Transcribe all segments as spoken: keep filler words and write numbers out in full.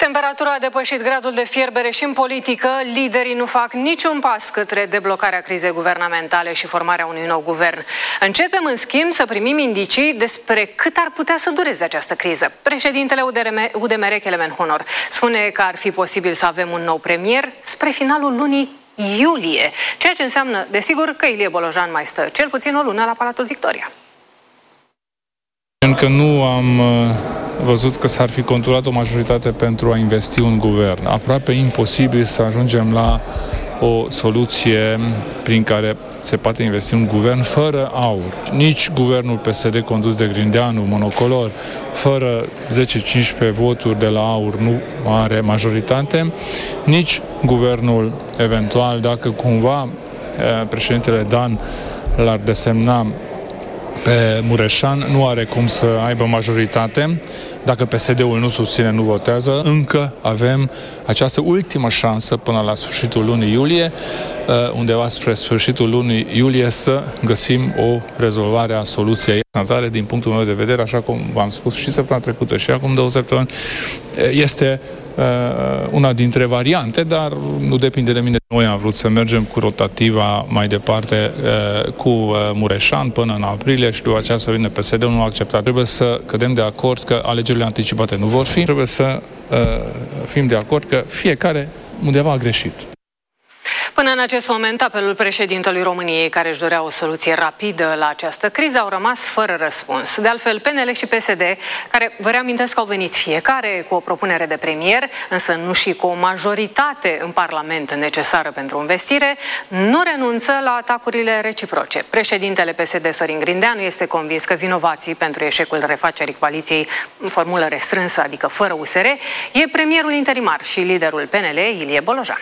Temperatura a depășit gradul de fierbere și în politică. Liderii nu fac niciun pas către deblocarea crizei guvernamentale și formarea unui nou guvern. Începem, în schimb, să primim indicii despre cât ar putea să dureze această criză. Președintele U D M R, Kelemen Honor, spune că ar fi posibil să avem un nou premier spre finalul lunii iulie, ceea ce înseamnă, desigur, că Ilie Bolojan mai stă cel puțin o lună la Palatul Victoria. Încă nu am văzut că s-ar fi conturat o majoritate pentru a investi un guvern. Aproape imposibil să ajungem la o soluție prin care se poate investi un guvern fără aur. Nici guvernul P S D condus de Grindeanu, monocolor, fără zece cincisprezece voturi de la aur nu are majoritate, nici guvernul eventual, dacă cumva președintele Dan l-ar desemna pe Mureșan, nu are cum să aibă majoritate. Dacă P S D-ul nu susține, nu votează. Încă avem această ultimă șansă până la sfârșitul lunii iulie, undeva spre sfârșitul lunii iulie, să găsim o rezolvare a soluției. Din punctul meu de vedere, așa cum v-am spus și săptămâna trecută și acum două săptămâni, este una dintre variante, dar nu depinde de mine. Noi am vrut să mergem cu rotativa mai departe cu Mureșan până în aprilie și după aceea să vină P S D-ul, nu a acceptat. Trebuie să cădem de acord că alegerile anticipate nu vor fi. Trebuie să fim de acord că fiecare undeva a greșit. Până în acest moment, apelul președintelui României, care își dorea o soluție rapidă la această criză, au rămas fără răspuns. De altfel, P N L și P S D, care, vă reamintesc că au venit fiecare cu o propunere de premier, însă nu și cu o majoritate în Parlament necesară pentru investire, nu renunță la atacurile reciproce. Președintele P S D, Sorin Grindeanu, este convins că vinovații pentru eșecul refacerii coaliției în formulă restrânsă, adică fără U S R, e premierul interimar și liderul P N L, Ilie Bolojan.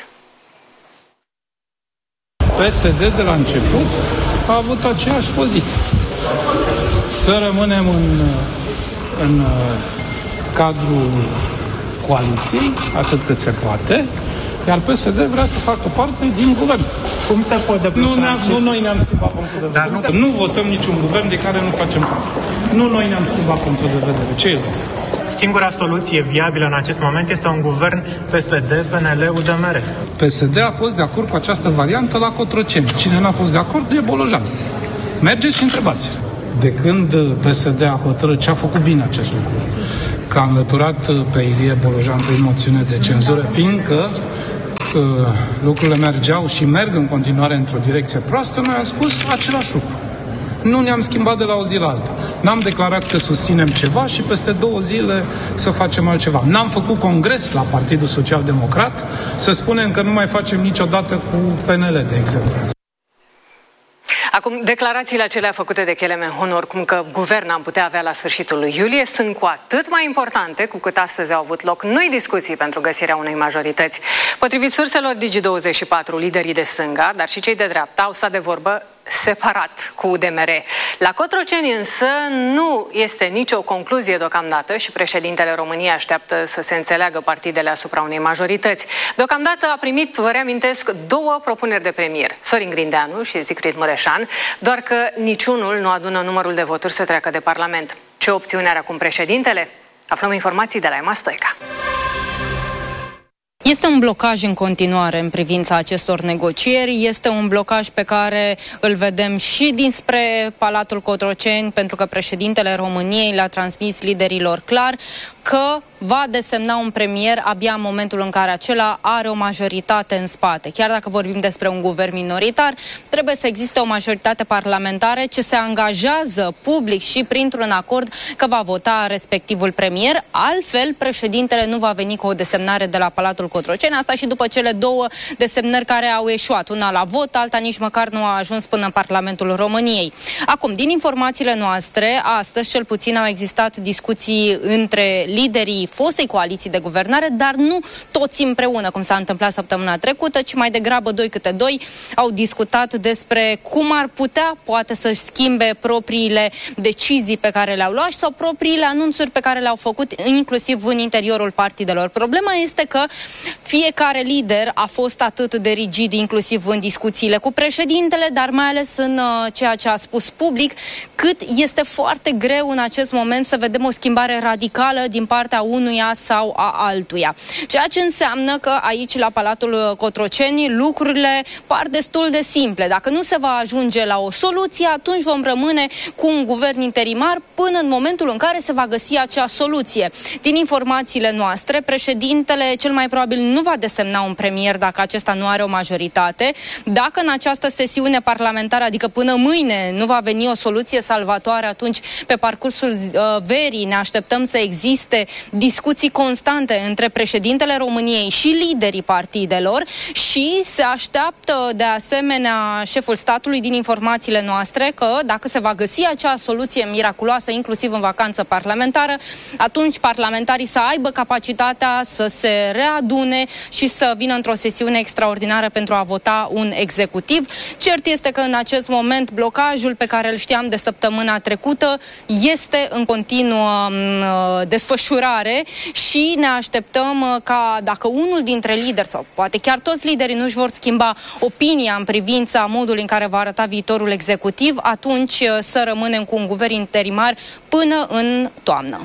P S D de la început a avut aceeași poziție. Să rămânem în, în cadrul coaliției, atât cât se poate, iar P S D vrea să facă parte din guvern. Cum se poate nu, nu noi ne-am schimbat punctul de vedere. Nu, nu votăm niciun guvern de care nu facem parte. Nu noi ne-am schimbat punctul de vedere. Ce e zis? Singura soluție viabilă în acest moment este un guvern P S D, P N L, U D M R. P S D a fost de acord cu această variantă la Cotroceni. Cine n-a fost de acord e Bolojan. Mergeți și întrebați. De când P S D a hotărât, ce a făcut bine acest lucru? Că a înlăturat pe Ilie Bolojan prin moțiune de cenzură, fiindcă uh, lucrurile mergeau și merg în continuare într-o direcție proastă, noi am spus același lucru. Nu ne-am schimbat de la o zi la alta. N-am declarat că susținem ceva și peste două zile să facem altceva. N-am făcut congres la Partidul Social Democrat să spunem că nu mai facem niciodată cu P N L, de exemplu. Acum, declarațiile acelea făcute de Kelemen Honor, cum că guvern am putea avea la sfârșitul lui iulie, sunt cu atât mai importante cu cât astăzi au avut loc noi discuții pentru găsirea unei majorități. Potrivit surselor Digi douăzeci și patru, liderii de stânga, dar și cei de dreapta, au stat de vorbă separat cu U D M R. La Cotroceni însă nu este nicio concluzie deocamdată și președintele României așteaptă să se înțeleagă partidele asupra unei majorități. Deocamdată a primit, vă reamintesc, două propuneri de premier, Sorin Grindeanu și Zicfried Mureșan, doar că niciunul nu adună numărul de voturi să treacă de Parlament. Ce opțiune are acum președintele? Aflăm informații de la Emma Stoica. Este un blocaj în continuare în privința acestor negocieri, este un blocaj pe care îl vedem și dinspre Palatul Cotroceni, pentru că președintele României le-a transmis liderilor clar că va desemna un premier abia în momentul în care acela are o majoritate în spate. Chiar dacă vorbim despre un guvern minoritar, trebuie să existe o majoritate parlamentară ce se angajează public și printr-un acord că va vota respectivul premier. Altfel, președintele nu va veni cu o desemnare de la Palatul Cotroceni, asta și după cele două desemnări care au eșuat. Una la vot, alta nici măcar nu a ajuns până în Parlamentul României. Acum, din informațiile noastre, astăzi cel puțin au existat discuții între liderii fostei coaliții de guvernare, dar nu toți împreună, cum s-a întâmplat săptămâna trecută, ci mai degrabă doi câte doi au discutat despre cum ar putea, poate, să-și schimbe propriile decizii pe care le-au luat sau propriile anunțuri pe care le-au făcut, inclusiv în interiorul partidelor. Problema este că fiecare lider a fost atât de rigid, inclusiv în discuțiile cu președintele, dar mai ales în uh, ceea ce a spus public, cât este foarte greu în acest moment să vedem o schimbare radicală din partea unui unuia sau a altuia. Ceea ce înseamnă că aici, la Palatul Cotroceni, lucrurile par destul de simple. Dacă nu se va ajunge la o soluție, atunci vom rămâne cu un guvern interimar până în momentul în care se va găsi acea soluție. Din informațiile noastre, președintele cel mai probabil nu va desemna un premier dacă acesta nu are o majoritate. Dacă în această sesiune parlamentară, adică până mâine, nu va veni o soluție salvatoare, atunci pe parcursul uh, verii ne așteptăm să existe discuții constante între președintele României și liderii partidelor și se așteaptă de asemenea șeful statului, din informațiile noastre, că dacă se va găsi acea soluție miraculoasă, inclusiv în vacanță parlamentară, atunci parlamentarii să aibă capacitatea să se readune și să vină într-o sesiune extraordinară pentru a vota un executiv. Cert este că în acest moment blocajul pe care îl știam de săptămâna trecută este în continuă uh, desfășurare și ne așteptăm uh, ca dacă unul dintre lideri sau poate chiar toți liderii nu-și vor schimba opinia în privința modului în care va arăta viitorul executiv, atunci uh, să rămânem cu un guvern interimar până în toamnă.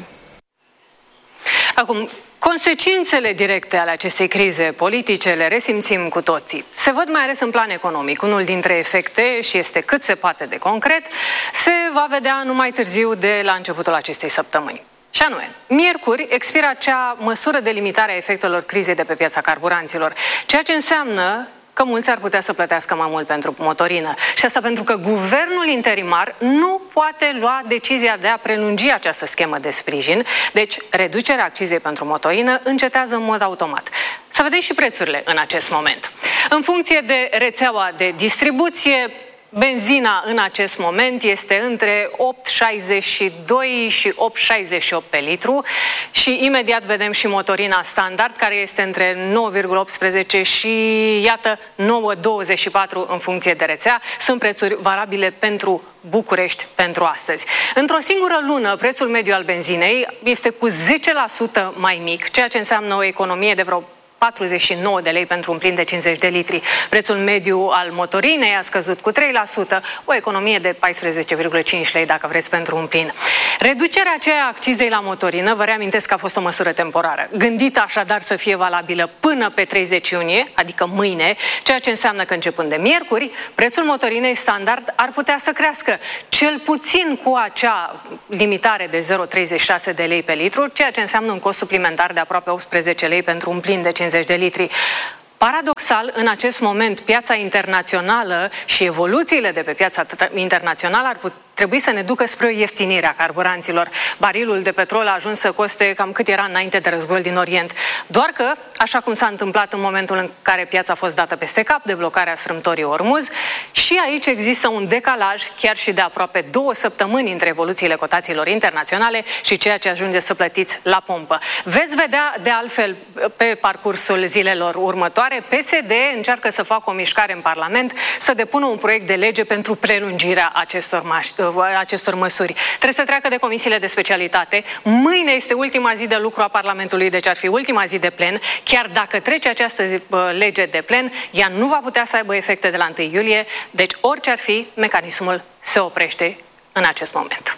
Acum, consecințele directe ale acestei crize politice le resimțim cu toții. Se văd mai ales în plan economic. Unul dintre efecte, și este cât se poate de concret, se va vedea numai târziu de la începutul acestei săptămâni. Și anume, miercuri expiră acea măsură de limitare a efectelor crizei de pe piața carburanților, ceea ce înseamnă că mulți ar putea să plătească mai mult pentru motorină. Și asta pentru că guvernul interimar nu poate lua decizia de a prelungi această schemă de sprijin, deci reducerea accizei pentru motorină încetează în mod automat. Să vedeți și prețurile în acest moment. În funcție de rețeaua de distribuție, benzina în acest moment este între opt șaizeci și doi și opt șaizeci și opt pe litru și imediat vedem și motorina standard, care este între nouă virgulă optsprezece și iată nouă virgulă douăzeci și patru în funcție de rețea. Sunt prețuri valabile pentru București pentru astăzi. Într-o singură lună, prețul mediu al benzinei este cu zece la sută mai mic, ceea ce înseamnă o economie de vreo patruzeci și nouă de lei pentru un plin de cincizeci de litri. Prețul mediu al motorinei a scăzut cu trei la sută, o economie de paisprezece virgulă cinci lei dacă vreți pentru un plin. Reducerea aceea accizei la motorină, vă reamintesc că a fost o măsură temporară, gândită așadar să fie valabilă până pe treizeci iunie, adică mâine, ceea ce înseamnă că începând de miercuri, prețul motorinei standard ar putea să crească, cel puțin cu acea limitare de zero virgulă treizeci și șase de lei pe litru, ceea ce înseamnă un cost suplimentar de aproape optsprezece lei pentru un plin de cincizeci de litri. Paradoxal, în acest moment, piața internațională și evoluțiile de pe piața internațională ar putea trebui să ne ducă spre o ieftinire a carburanților. Barilul de petrol a ajuns să coste cam cât era înainte de războiul din Orient. Doar că, așa cum s-a întâmplat în momentul în care piața a fost dată peste cap de blocarea strâmtorii Ormuz, și aici există un decalaj chiar și de aproape două săptămâni între evoluțiile cotațiilor internaționale și ceea ce ajunge să plătiți la pompă. Veți vedea de altfel pe parcursul zilelor următoare, P S D încearcă să facă o mișcare în Parlament, să depună un proiect de lege pentru prelungirea acestor maș- acestor măsuri. Trebuie să treacă de comisiile de specialitate. Mâine este ultima zi de lucru a Parlamentului, deci ar fi ultima zi de plen. Chiar dacă trece această zi, lege de plen, ea nu va putea să aibă efecte de la întâi iulie, deci orice ar fi, mecanismul se oprește în acest moment.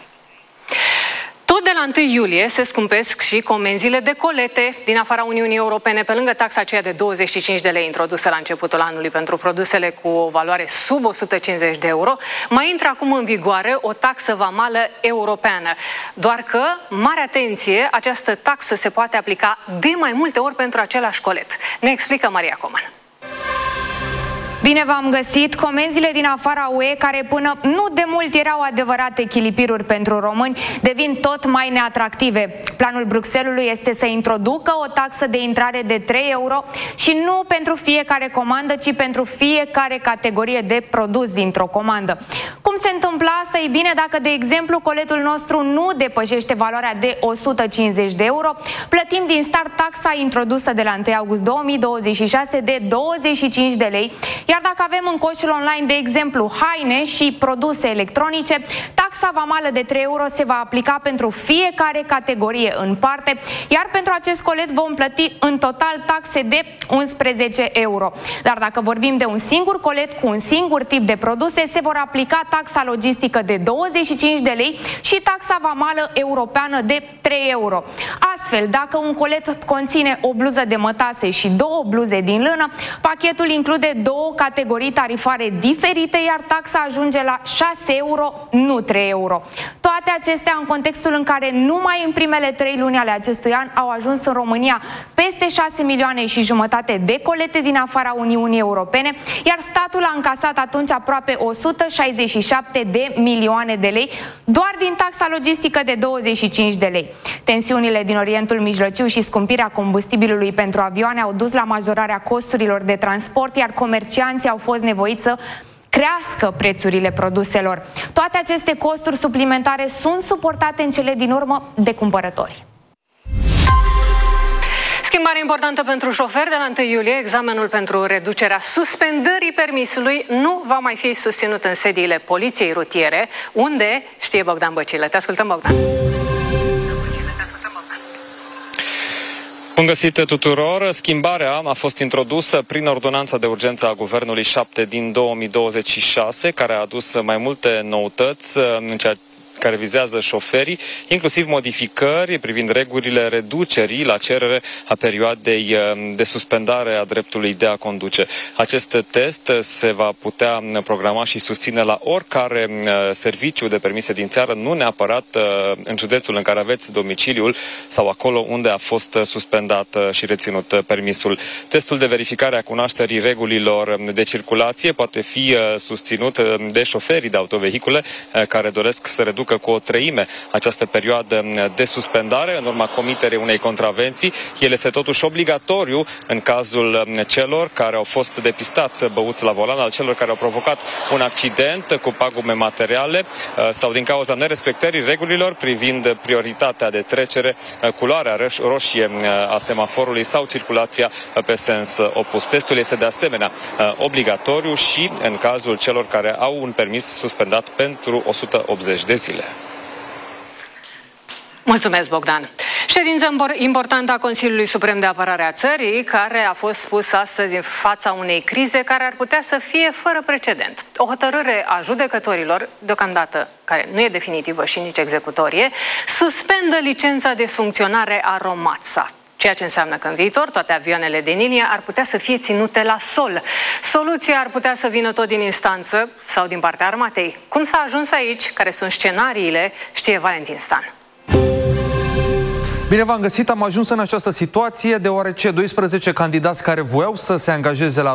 Tot de la întâi iulie se scumpesc și comenzile de colete din afara Uniunii Europene, pe lângă taxa aceea de douăzeci și cinci de lei introdusă la începutul anului pentru produsele cu o valoare sub o sută cincizeci de euro. Mai intră acum în vigoare o taxă vamală europeană. Doar că, mare atenție, această taxă se poate aplica de mai multe ori pentru același colet. Ne explică Maria Coman. Bine v-am găsit! Comenzile din afara U E, care până nu de mult erau adevărate chilipiruri pentru români, devin tot mai neatractive. Planul Bruxellesului este să introducă o taxă de intrare de trei euro și nu pentru fiecare comandă, ci pentru fiecare categorie de produs dintr-o comandă. Cum se întâmplă asta? Ei bine, dacă, de exemplu, coletul nostru nu depășește valoarea de o sută cincizeci de euro, plătim din start taxa introdusă de la întâi august două mii douăzeci și șase de douăzeci și cinci de lei, iar dacă avem în coșul online, de exemplu, haine și produse electronice, taxa vamală de trei euro se va aplica pentru fiecare categorie în parte, iar pentru acest colet vom plăti în total taxe de unsprezece euro. Dar dacă vorbim de un singur colet cu un singur tip de produse, se vor aplica taxa logistică logistică de douăzeci și cinci de lei și taxa vamală europeană de trei euro. Astfel, dacă un colet conține o bluză de mătase și două bluze din lână, pachetul include două categorii tarifare diferite, iar taxa ajunge la șase euro, nu trei euro. Toate acestea în contextul în care numai în primele trei luni ale acestui an au ajuns în România peste șase milioane și jumătate de colete din afara Uniunii Europene, iar statul a încasat atunci aproape o sută șaizeci și șapte de milioane de lei doar din taxa logistică de douăzeci și cinci de lei. Tensiunile din Orientul Mijlociu și scumpirea combustibilului pentru avioane au dus la majorarea costurilor de transport, iar comercianții au fost nevoiți să crească prețurile produselor. Toate aceste costuri suplimentare sunt suportate în cele din urmă de cumpărători. Schimbare importantă pentru șoferi: de la întâi iulie, examenul pentru reducerea suspendării permisului nu va mai fi susținut în sediile poliției rutiere, unde știe Bogdan Băcilă. Te ascultăm, Bogdan. Bun găsit tuturor! Schimbarea a fost introdusă prin ordonanța de urgență a Guvernului șapte din două mii douăzeci și șase, care a adus mai multe noutăți în ceea care vizează șoferii, inclusiv modificări privind regulile reducerii la cerere a perioadei de suspendare a dreptului de a conduce. Acest test se va putea programa și susține la oricare serviciu de permise din țară, nu neapărat în județul în care aveți domiciliul sau acolo unde a fost suspendat și reținut permisul. Testul de verificare a cunoașterii regulilor de circulație poate fi susținut de șoferii de autovehicule care doresc să reducă cu o treime această perioadă de suspendare în urma comiterii unei contravenții. El este totuși obligatoriu în cazul celor care au fost depistați băuți la volan, al celor care au provocat un accident cu pagume materiale sau din cauza nerespectării regulilor privind prioritatea de trecere, culoarea roșie a semaforului sau circulația pe sens opus. Testul este de asemenea obligatoriu și în cazul celor care au un permis suspendat pentru o sută optzeci de zile. Mulțumesc, Bogdan. Ședință importantă a Consiliului Suprem de Apărare a țării, care a fost pus astăzi în fața unei crize care ar putea să fie fără precedent. O hotărâre a judecătorilor, deocamdată care nu e definitivă și nici executorie, suspendă licența de funcționare a Romatsa, ceea ce înseamnă că în viitor toate avioanele de linie ar putea să fie ținute la sol. Soluția ar putea să vină tot din instanță sau din partea armatei. Cum s-a ajuns aici, care sunt scenariile, știe Valentin Stan. Bine v-am găsit, am ajuns în această situație deoarece doisprezece candidați care voiau să se angajeze la